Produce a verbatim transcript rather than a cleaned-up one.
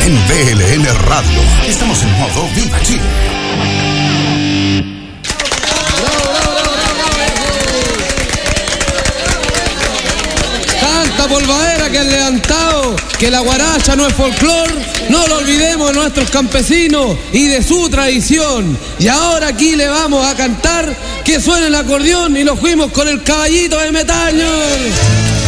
en B L N Radio. Estamos en modo Viva Chile. Tanta polvadera que han levantado, que la guaracha no es folclor, no lo olvidemos de nuestros campesinos y de su tradición. Y ahora aquí le vamos a cantar que suene el acordeón y nos fuimos con el caballito de Metaño.